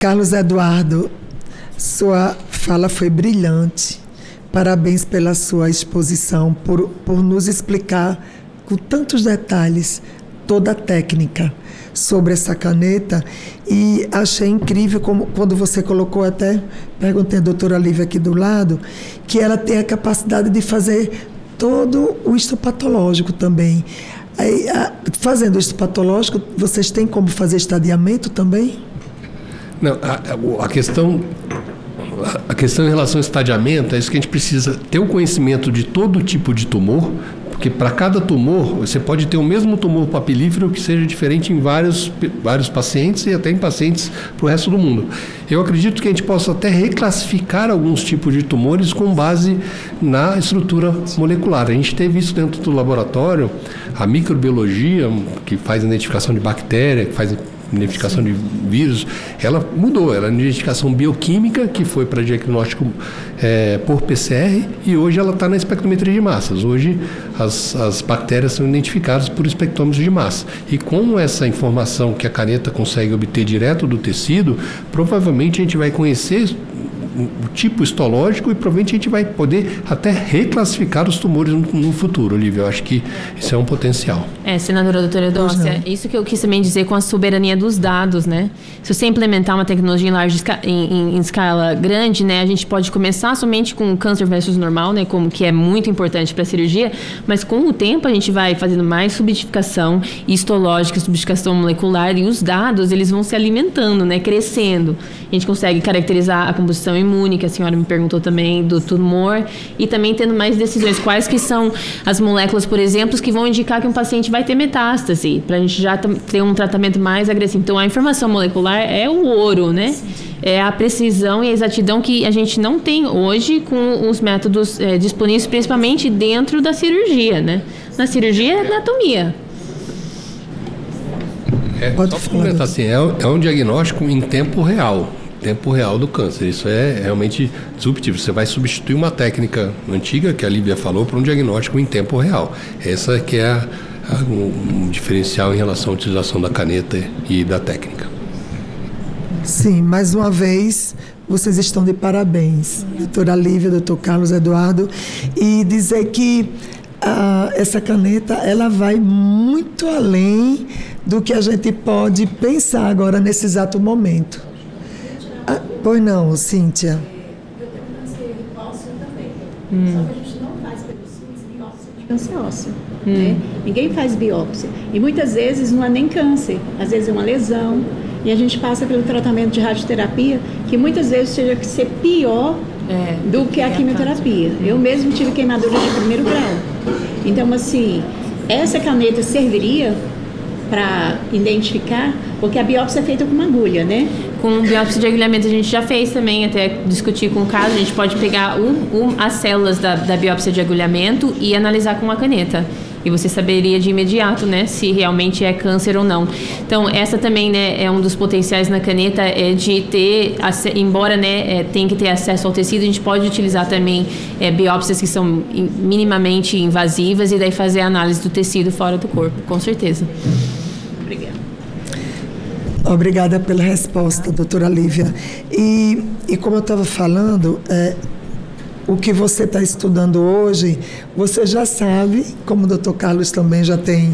Carlos Eduardo, sua fala foi brilhante. Parabéns pela sua exposição, por nos explicar com tantos detalhes toda a técnica sobre essa caneta. E achei incrível quando você colocou, até perguntei à doutora Lívia aqui do lado, que ela tem a capacidade de fazer todo o histopatológico também. Aí, fazendo o histopatológico, vocês têm como fazer estadiamento também? Não, a questão em relação ao estadiamento é isso que a gente precisa ter o conhecimento de todo tipo de tumor, porque para cada tumor você pode ter o mesmo tumor papilífero que seja diferente em vários pacientes e até em pacientes para o resto do mundo. Eu acredito que a gente possa até reclassificar alguns tipos de tumores com base na estrutura molecular. A gente teve isso dentro do laboratório, a microbiologia, que faz identificação de bactéria, que faz identificação de vírus, ela mudou, ela é uma identificação bioquímica que foi para diagnóstico por PCR e hoje ela está na espectrometria de massas. Hoje as bactérias são identificadas por espectrômetros de massa. E com essa informação que a caneta consegue obter direto do tecido, provavelmente a gente vai conhecer o tipo histológico e provavelmente a gente vai poder até reclassificar os tumores no futuro, Olívia. Eu acho que isso é um potencial. Senadora doutora Eudócia, isso que eu quis também dizer com a soberania dos dados, né? Se você implementar uma tecnologia em escala grande, né, a gente pode começar somente com câncer versus normal, né, como que é muito importante para a cirurgia, mas com o tempo a gente vai fazendo mais subnotificação histológica, subnotificação molecular, e os dados, eles vão se alimentando, né, crescendo. A gente consegue caracterizar a composição imune, que a senhora me perguntou também, do tumor, e também tendo mais decisões. Quais que são as moléculas, por exemplo, que vão indicar que um paciente vai ter metástase, para a gente já ter um tratamento mais agressivo. Então, a informação molecular é o ouro, né? É a precisão e a exatidão que a gente não tem hoje com os métodos disponíveis, principalmente dentro da cirurgia, né? Na cirurgia é anatomia. Só para comentar assim, é um diagnóstico em tempo real do câncer. Isso é realmente disruptivo. Você vai substituir uma técnica antiga, que a Lívia falou, por um diagnóstico em tempo real. Essa que é um diferencial em relação à utilização da caneta e da técnica. Sim, mais uma vez, vocês estão de parabéns, doutora Lívia, doutor Carlos Eduardo, e dizer que essa caneta, ela vai muito além do que a gente pode pensar agora nesse exato momento. Pois não, Cíntia? Eu tenho câncer ósseo também. Só que a gente não faz pelo SUS biópsia de câncer ósseo. Né? Ninguém faz biópsia. E muitas vezes não é nem câncer, às vezes é uma lesão. E a gente passa pelo tratamento de radioterapia, que muitas vezes chega a ser pior do que a quimioterapia. Eu mesmo tive queimadura de primeiro grau. Então, assim, essa caneta serviria para identificar, porque a biópsia é feita com uma agulha, né? Com biópsia de agulhamento a gente já fez também, até discutir com o caso, a gente pode pegar as células da biópsia de agulhamento e analisar com uma caneta. E você saberia de imediato, né, se realmente é câncer ou não. Então, essa também, né, é um dos potenciais na caneta, é de ter, embora, né, tenha que ter acesso ao tecido, a gente pode utilizar também biópsias que são minimamente invasivas e daí fazer a análise do tecido fora do corpo, com certeza. Obrigada. Obrigada pela resposta, doutora Lívia. E como eu estava falando, o que você está estudando hoje, você já sabe, como o doutor Carlos também já tem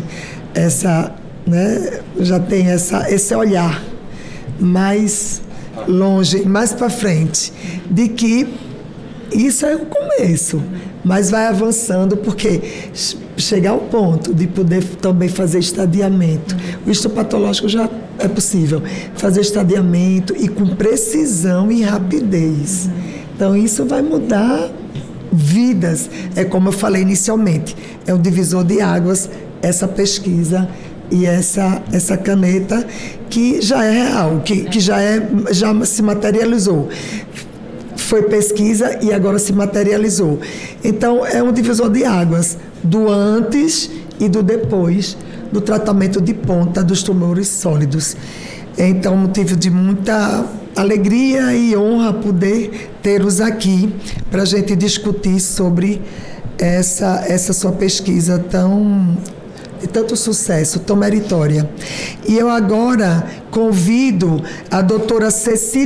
esse olhar mais longe, mais para frente, de que isso é o começo, mas vai avançando, porque chegar ao ponto de poder também fazer estadiamento. O histopatológico já é possível fazer estadiamento e com precisão e rapidez. Então, isso vai mudar vidas. É como eu falei inicialmente, é um divisor de águas, essa pesquisa e essa caneta que já é real, que já se materializou. Foi pesquisa e agora se materializou. Então, é um divisor de águas do antes e do depois do tratamento de ponta dos tumores sólidos. Então, motivo de muita alegria e honra poder tê-los aqui para a gente discutir sobre essa sua pesquisa tão de tanto sucesso, tão meritória. E eu agora convido a doutora Cecília